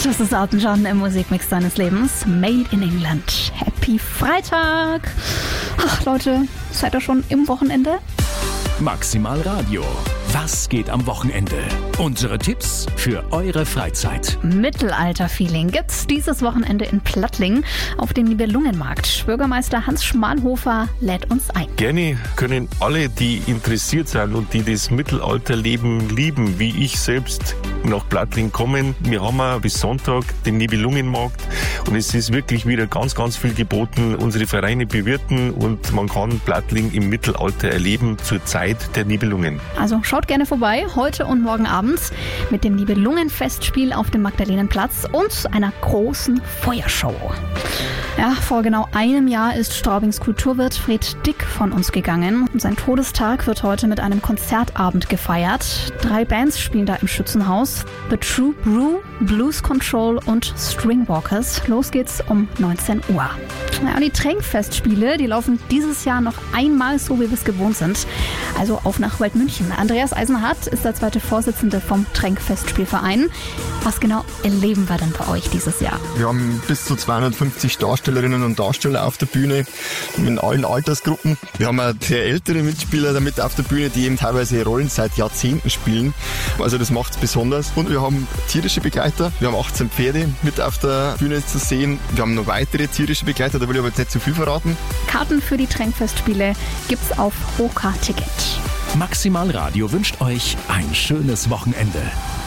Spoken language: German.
Das ist Elton John im Musikmix deines Lebens. Made in England. Happy Freitag. Ach Leute, seid ihr schon im Wochenende? Maximal Radio. Was geht am Wochenende? Unsere Tipps für eure Freizeit. Mittelalter-Feeling gibt's dieses Wochenende in Plattling auf dem Nibelungenmarkt. Bürgermeister Hans Schmalhofer lädt uns ein. Gerne können alle, die interessiert sind und die das Mittelalterleben lieben, wie ich selbst, nach Plattling kommen. Wir haben auch bis Sonntag den Nibelungenmarkt und es ist wirklich wieder ganz, ganz viel geboten. Unsere Vereine bewirten und man kann Plattling im Mittelalter erleben zur Zeit der Nibelungen. Also schaut gerne vorbei, heute und morgen abends mit dem Nibelungenfestspiel auf dem Magdalenenplatz und einer großen Feuershow. Ja, vor genau einem Jahr ist Straubings Kulturwirt Fred Dick von uns gegangen. Sein Todestag wird heute mit einem Konzertabend gefeiert. 3 Bands spielen da im Schützenhaus. The True Brew, Blues Control und Stringwalkers. Los geht's um 19 Uhr. Ja, und die Tränkfestspiele, die laufen dieses Jahr noch einmal so, wie wir es gewohnt sind. Also auf nach Waldmünchen. Andreas Eisenhardt ist der zweite Vorsitzende vom Tränkfestspielverein. Was genau erleben wir denn bei euch dieses Jahr? Wir haben bis zu 250 Darstellerinnen und Darsteller auf der Bühne in allen Altersgruppen. Wir haben auch sehr ältere Mitspieler damit auf der Bühne, die eben teilweise Rollen seit Jahrzehnten spielen. Also das macht es besonders. Und wir haben tierische Begleiter. Wir haben 18 Pferde mit auf der Bühne zu sehen. Wir haben noch weitere tierische Begleiter, da will ich aber jetzt nicht zu viel verraten. Karten für die Tränkfestspiele gibt's auf OK Ticket. Maximal Radio wünscht euch ein schönes Wochenende.